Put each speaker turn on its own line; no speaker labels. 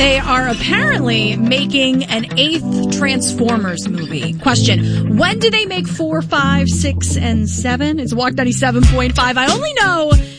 They are apparently making an 8th Transformers movie. Question, when do they make 4, 5, 6, and 7? It's Walk 97.5. I only know